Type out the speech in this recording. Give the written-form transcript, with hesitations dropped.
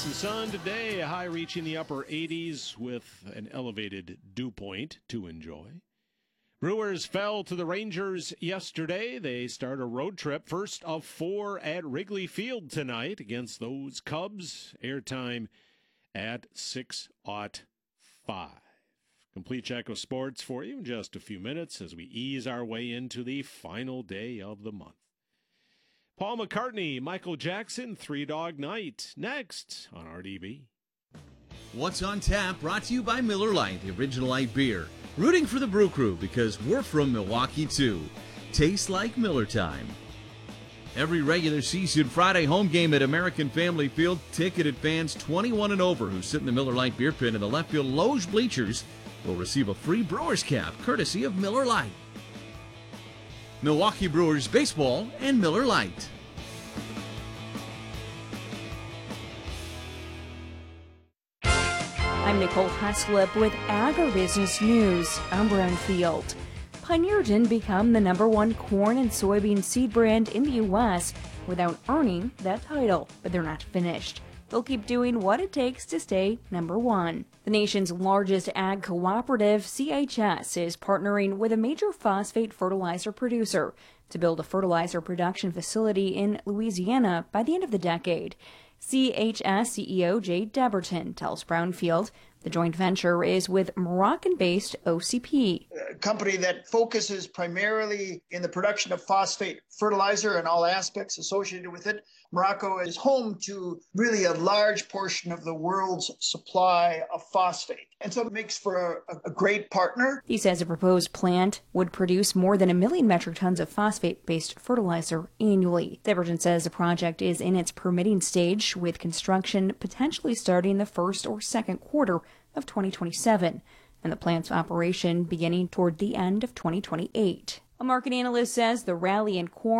Some sun today, a high reaching the upper 80s with an elevated dew point to enjoy. Brewers fell to the Rangers yesterday. They start a road trip, first of 4 at Wrigley Field tonight against those Cubs. Airtime at 6:05. Complete check of sports for you in just a few minutes as we ease our way into the final day of the month. Paul McCartney, Michael Jackson, Three Dog Night, next on RDB. What's on Tap, brought to you by Miller Lite, the original light beer. Rooting for the Brew Crew because we're from Milwaukee too. Tastes like Miller time. Every regular season Friday home game at American Family Field, ticketed fans 21 and over who sit in the Miller Lite beer pit in the left field loge bleachers will receive a free Brewers cap courtesy of Miller Lite. Milwaukee Brewers baseball and Miller Lite. I'm Nicole Heslip with Agribusiness News. I'm Brownfield. Pioneer didn't become the #1 corn and soybean seed brand in the U.S. without earning that title, but they're not finished. They'll keep doing what it takes to stay #1. The nation's largest ag cooperative, CHS, is partnering with a major phosphate fertilizer producer to build a fertilizer production facility in Louisiana by the end of the decade. CHS CEO Jay Deberton tells Brownfield the joint venture is with Moroccan-based OCP. A company that focuses primarily in the production of phosphate fertilizer and all aspects associated with it. Morocco is home to really a large portion of the world's supply of phosphate. And so it makes for a great partner. He says a proposed plant would produce more than 1 million metric tons of phosphate-based fertilizer annually. Deberton says the project is in its permitting stage, with construction potentially starting the first or second quarter of 2027, and the plant's operation beginning toward the end of 2028. A market analyst says the rally in corn